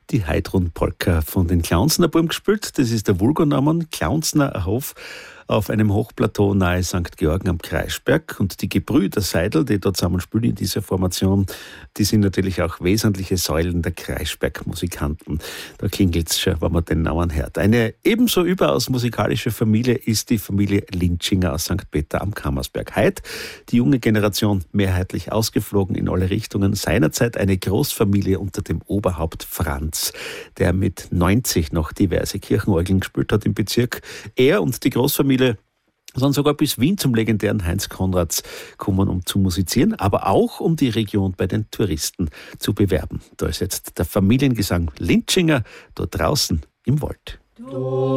die Heidrun-Polka von den Klaunsner Buben gespielt. Das ist der Vulgo-Name, Klaunsner Hof auf einem Hochplateau nahe St. Georgen am Kreisberg. Und die Gebrüder Seidel, die dort zusammen spielen in dieser Formation, die sind natürlich auch wesentliche Säulen der Kreisberg-Musikanten. Da klingelt es schon, wenn man den Namen hört. Eine ebenso überaus musikalische Familie ist die Familie Lintschinger aus St. Peter am Kammersberg. Heute die junge Generation mehrheitlich ausgeflogen in alle Richtungen. Seinerzeit eine Großfamilie unter dem Oberhaupt Franz, der mit 90 noch diverse Kirchenorgeln gespielt hat im Bezirk. Er und die Großfamilie sind sogar bis Wien zum legendären Heinz Konrads gekommen, um zu musizieren, aber auch um die Region bei den Touristen zu bewerben. Da ist jetzt der Familiengesang Lintschinger da draußen im Wald.